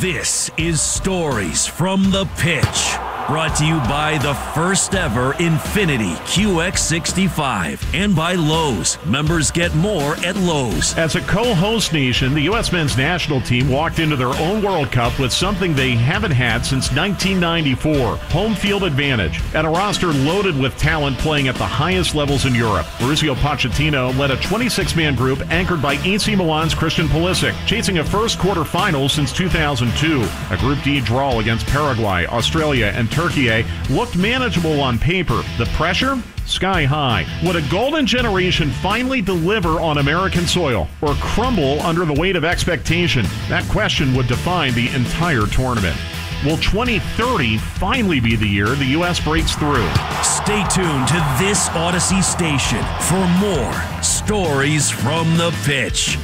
This is Stories from the Pitch, brought to you by the first ever Infiniti QX65 and by Lowe's. Members get more at Lowe's. As a co-host nation, the U.S. men's national team walked into their own World Cup with something they haven't had since 1994, home field advantage, and a roster loaded with talent playing at the highest levels in Europe. Mauricio Pochettino led a 26-man group anchored by AC Milan's Christian Pulisic, chasing a first quarter final since 2002. A Group D draw against Paraguay, Australia, and Turkey looked manageable on paper. The pressure? Sky high. Would a golden generation finally deliver on American soil or crumble under the weight of expectation? That question would define the entire tournament. Will 2030 finally be the year the U.S. breaks through? Stay tuned to this Odyssey station for more Stories from the Pitch.